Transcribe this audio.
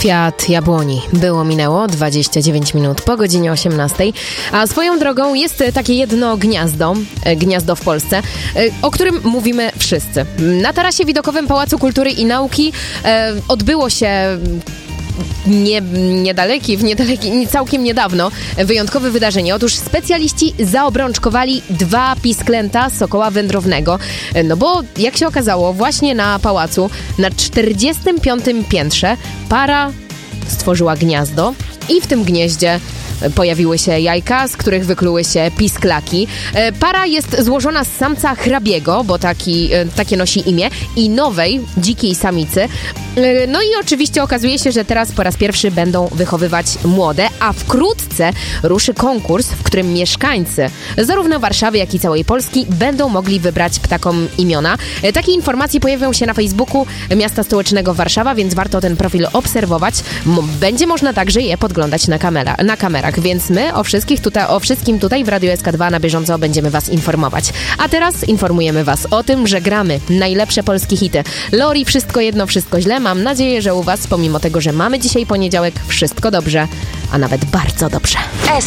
Kwiat jabłoni. Minęło 29 minut po godzinie 18. A swoją drogą jest takie jedno gniazdo w Polsce, o którym mówimy wszyscy. Na tarasie widokowym Pałacu Kultury i Nauki odbyło się całkiem niedawno wyjątkowe wydarzenie. Otóż specjaliści zaobrączkowali 2 pisklęta sokoła wędrownego. No bo jak się okazało, właśnie na pałacu na 45. piętrze para stworzyła gniazdo i w tym gnieździe pojawiły się jajka, z których wykluły się pisklaki. Para jest złożona z samca hrabiego, bo takie nosi imię, i nowej, dzikiej samicy. No i oczywiście okazuje się, że teraz po raz pierwszy będą wychowywać młode, a wkrótce ruszy konkurs, w którym mieszkańcy zarówno Warszawy, jak i całej Polski będą mogli wybrać ptakom imiona. Takie informacje pojawią się na Facebooku Miasta Stołecznego Warszawa, więc warto ten profil obserwować. Będzie można także je podglądać na kamerach, więc my o wszystkim tutaj w Radiu SK2 na bieżąco będziemy Was informować. A teraz informujemy Was o tym, że gramy najlepsze polskie hity. Lori, Wszystko jedno, wszystko źle. Mam nadzieję, że u Was, pomimo tego, że mamy dzisiaj poniedziałek, wszystko dobrze, a nawet bardzo dobrze.